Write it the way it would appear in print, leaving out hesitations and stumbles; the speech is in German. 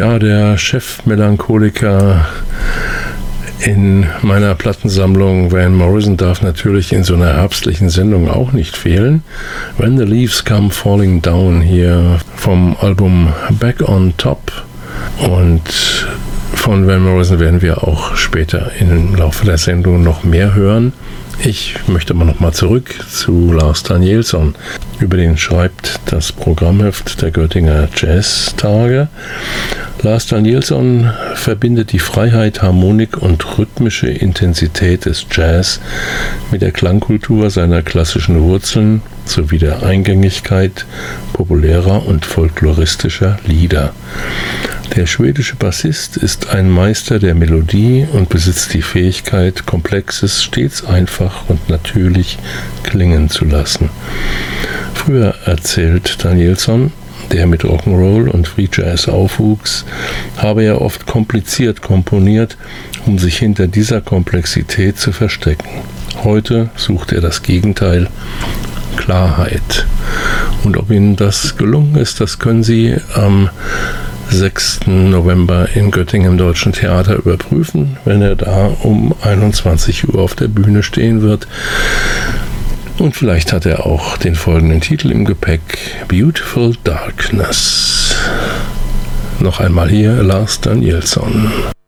Ja, der Chefmelancholiker in meiner Plattensammlung Van Morrison darf natürlich in so einer herbstlichen Sendung auch nicht fehlen. When the Leaves Come Falling Down hier vom Album Back on Top. Und von Van Morrison werden wir auch später im Laufe der Sendung noch mehr hören. Ich möchte aber nochmal zurück zu Lars Danielsson. Über den schreibt das Programmheft der Göttinger Jazztage. Lars Danielsson verbindet die Freiheit, Harmonik und rhythmische Intensität des Jazz mit der Klangkultur seiner klassischen Wurzeln sowie der Eingängigkeit populärer und folkloristischer Lieder. Der schwedische Bassist ist ein Meister der Melodie und besitzt die Fähigkeit, Komplexes stets einfach und natürlich klingen zu lassen. Früher, erzählt Danielsson, der mit Rock'n'Roll und Free Jazz aufwuchs, habe er oft kompliziert komponiert, um sich hinter dieser Komplexität zu verstecken. Heute sucht er das Gegenteil, Klarheit. Und ob Ihnen das gelungen ist, das können Sie am 6. November in Göttingen im Deutschen Theater überprüfen, wenn er da um 21 Uhr auf der Bühne stehen wird. Und vielleicht hat er auch den folgenden Titel im Gepäck: Beautiful Darkness. Noch einmal hier Lars Danielsson.